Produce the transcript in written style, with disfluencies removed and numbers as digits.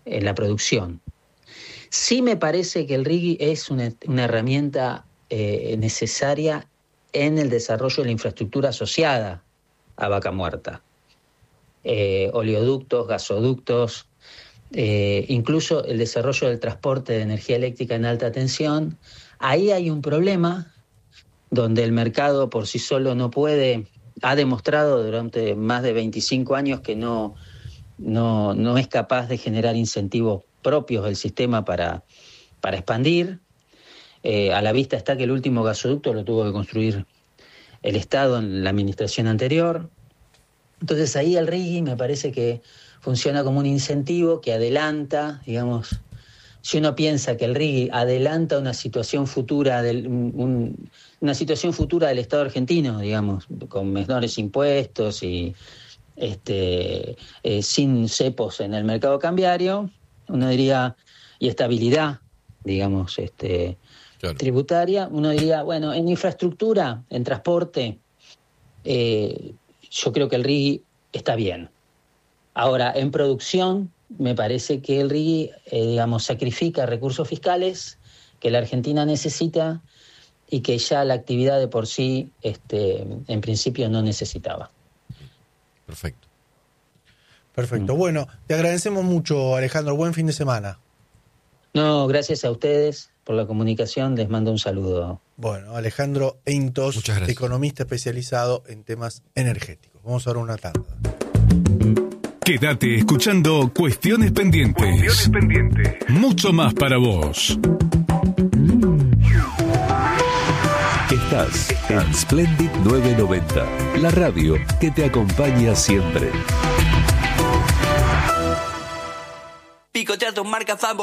la producción. Sí me parece que el RIGI es una herramienta necesaria en el desarrollo de la infraestructura asociada a Vaca Muerta. Oleoductos, gasoductos, incluso el desarrollo del transporte de energía eléctrica en alta tensión. Ahí hay un problema donde el mercado por sí solo no puede, ha demostrado durante más de 25 años que no es capaz de generar incentivos propios del sistema para expandir. A la vista está que el último gasoducto lo tuvo que construir el Estado en la administración anterior. Entonces ahí el RIGI me parece que funciona como un incentivo que adelanta, digamos, si uno piensa que el RIGI adelanta una situación futura una situación futura del Estado argentino, digamos, con menores impuestos y sin cepos en el mercado cambiario, uno diría, y estabilidad, digamos, claro, tributaria, uno diría, bueno, en infraestructura, en transporte, yo creo que el RIGI está bien. Ahora, en producción, me parece que el RIGI, sacrifica recursos fiscales que la Argentina necesita y que ya la actividad de por sí, en principio, no necesitaba. Perfecto. Bueno, te agradecemos mucho, Alejandro. Buen fin de semana. No, gracias a ustedes por la comunicación. Les mando un saludo. Bueno, Alejandro Eintos, economista especializado en temas energéticos. Vamos a ver una tanda. Quédate escuchando Cuestiones Pendientes. Mucho más para vos. Estás en Splendid 990, la radio que te acompaña siempre. Picotea tus marcas favoritas.